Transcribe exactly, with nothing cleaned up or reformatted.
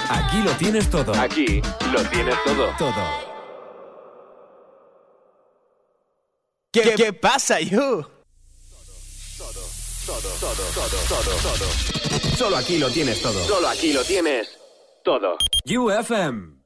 Aquí lo tienes todo. Aquí lo tienes todo. Todo. ¿Qué, ¿Qué pasa, you? Todo, todo, todo, todo, todo, todo. Solo aquí lo tienes todo. Solo aquí lo tienes todo. U F M.